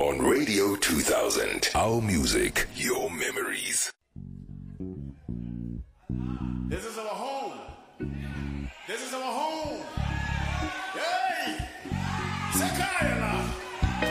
on Radio 2000. Our music, your memories. This is our home. This is our home. Hey! Sakayana!